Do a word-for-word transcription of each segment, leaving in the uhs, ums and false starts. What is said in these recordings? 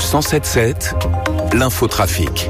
cent sept sept, l'infotrafic.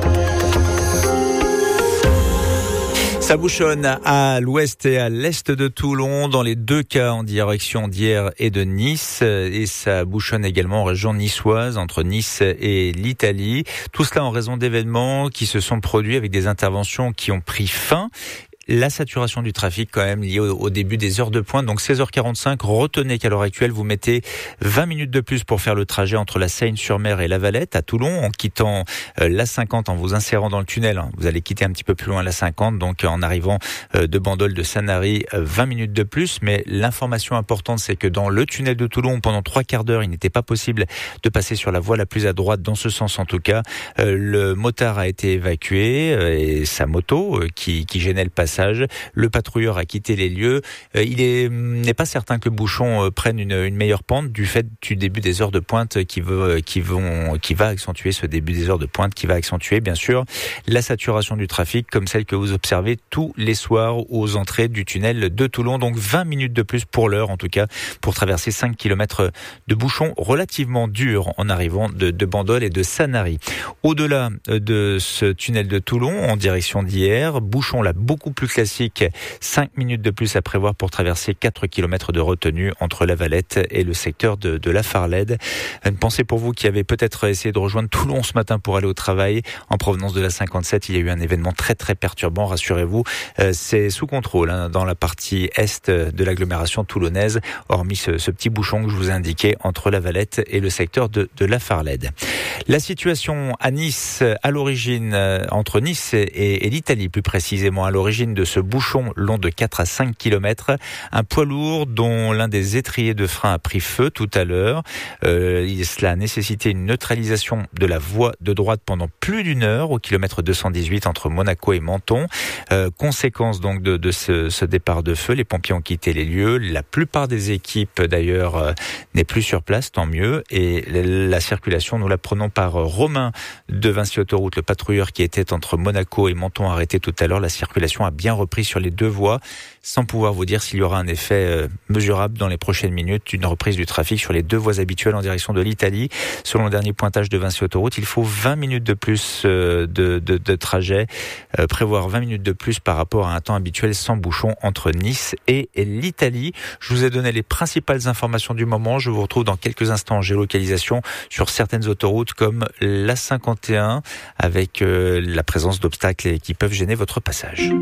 Ça bouchonne à l'ouest et à l'est de Toulon, dans les deux cas en direction d'Hyères et de Nice. Et ça bouchonne également en région niçoise, entre Nice et l'Italie. Tout cela en raison d'événements qui se sont produits avec des interventions qui ont pris fin. La saturation du trafic quand même liée au, au début des heures de pointe, donc seize heures quarante-cinq. Retenez qu'à l'heure actuelle, vous mettez vingt minutes de plus pour faire le trajet entre la Seyne-sur-Mer et la Valette à Toulon, en quittant euh, l'A cinquante, en vous insérant dans le tunnel. Vous allez quitter un petit peu plus loin l'A cinquante, donc en arrivant euh, de Bandol, de Sanary, euh, vingt minutes de plus. Mais l'information importante, c'est que dans le tunnel de Toulon, pendant trois quarts d'heure, il n'était pas possible de passer sur la voie la plus à droite, dans ce sens en tout cas. Euh, le motard a été évacué euh, et sa moto euh, qui, qui gênait le passage. Le patrouilleur a quitté les lieux. Euh, il est, n'est pas certain que le bouchon euh, prenne une, une meilleure pente du fait du début des heures de pointe qui, veut, qui, vont, qui va accentuer ce début des heures de pointe, qui va accentuer bien sûr la saturation du trafic comme celle que vous observez tous les soirs aux entrées du tunnel de Toulon. Donc vingt minutes de plus pour l'heure en tout cas pour traverser cinq kilomètres de bouchons relativement durs en arrivant de, de Bandol et de Sanary. Au-delà de ce tunnel de Toulon en direction d'Hyères, bouchon là beaucoup plus classique, cinq minutes de plus à prévoir pour traverser quatre kilomètres de retenue entre la Valette et le secteur de, de la Farlède. Une pensée pour vous qui avez peut-être essayé de rejoindre Toulon ce matin pour aller au travail en provenance de la cinquante-sept. Il y a eu un événement très très perturbant, rassurez-vous. Euh, c'est sous contrôle hein, dans la partie est de l'agglomération toulonnaise, hormis ce, ce petit bouchon que je vous ai indiqué entre la Valette et le secteur de, de la Farlède. La situation à Nice, à l'origine, euh, entre Nice et, et l'Italie plus précisément, à l'origine de ce bouchon long de quatre à cinq kilomètres, un poids lourd dont l'un des étriers de frein a pris feu tout à l'heure. Euh, cela a nécessité une neutralisation de la voie de droite pendant plus d'une heure au kilomètre deux cent dix-huit entre Monaco et Menton. Euh, conséquence donc de, de ce, ce départ de feu, les pompiers ont quitté les lieux. La plupart des équipes d'ailleurs euh, n'est plus sur place, tant mieux. Et la circulation, nous la prenons par Romain de Vinci Autoroute, le patrouilleur qui était entre Monaco et Menton arrêté tout à l'heure. La circulation a bien repris sur les deux voies, sans pouvoir vous dire s'il y aura un effet mesurable dans les prochaines minutes, une reprise du trafic sur les deux voies habituelles en direction de l'Italie. Selon le dernier pointage de Vinci Autoroute, il faut vingt minutes de plus de, de, de trajet, euh, prévoir vingt minutes de plus par rapport à un temps habituel sans bouchon entre Nice et l'Italie. Je vous ai donné les principales informations du moment. Je vous retrouve dans quelques instants en géolocalisation sur certaines autoroutes comme l'A cinquante et un avec euh, la présence d'obstacles qui peuvent gêner votre passage.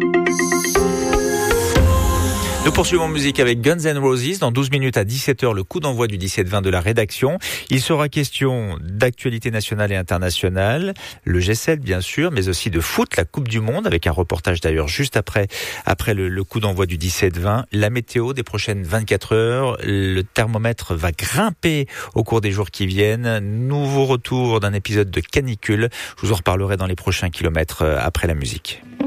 Nous poursuivons en musique avec Guns N' Roses. Dans douze minutes à dix-sept heures, le coup d'envoi du dix-sept vingt de la rédaction. Il sera question d'actualité nationale et internationale, le G sept bien sûr, mais aussi de foot, la Coupe du Monde, avec un reportage d'ailleurs juste après, après le, le coup d'envoi du dix-sept vingt. La météo des prochaines vingt-quatre heures, le thermomètre va grimper au cours des jours qui viennent. Nouveau retour d'un épisode de canicule. Je vous en reparlerai dans les prochains kilomètres après la musique.